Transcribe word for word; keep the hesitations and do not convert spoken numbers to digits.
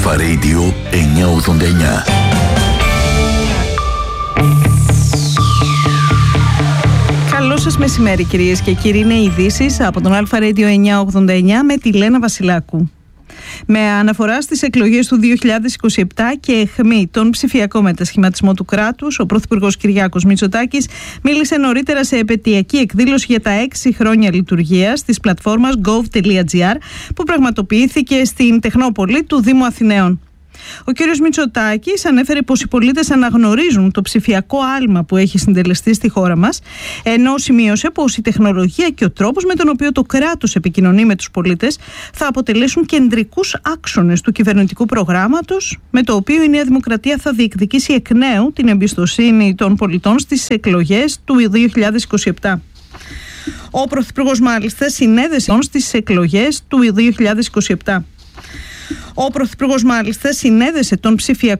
Αλφα Radio εννιακόσια ογδόντα εννιά. Καλό σας μεσημέρι, κυρίες και κύριοι. Είναι οι ειδήσεις από τον Αλφα Radio εννιακόσια ογδόντα εννιά με τη Λένα Βασιλάκου. Με αναφορά στις εκλογές του δύο χιλιάδες είκοσι επτά και αιχμή τον ψηφιακό μετασχηματισμό του κράτους, ο Πρωθυπουργός Κυριάκος Μητσοτάκης μίλησε νωρίτερα σε επετειακή εκδήλωση για τα έξι χρόνια λειτουργίας της πλατφόρμας gov.gr που πραγματοποιήθηκε στην Τεχνόπολη του Δήμου Αθηναίων. Ο κ. Μητσοτάκης ανέφερε πως οι πολίτες αναγνωρίζουν το ψηφιακό άλμα που έχει συντελεστεί στη χώρα μας, ενώ σημείωσε πως η τεχνολογία και ο τρόπος με τον οποίο το κράτος επικοινωνεί με τους πολίτες θα αποτελέσουν κεντρικούς άξονες του κυβερνητικού προγράμματος, με το οποίο η Νέα Δημοκρατία θα διεκδικήσει εκ νέου την εμπιστοσύνη των πολιτών στις εκλογές του δύο χιλιάδες είκοσι επτά. Ο Πρωθυπουργός μάλιστα συνέδεσε στις εκλογές του δύο χιλιάδες είκοσι επτά. Ο Πρωθυπουργός μάλιστα συνέδεσε τον ψηφιακό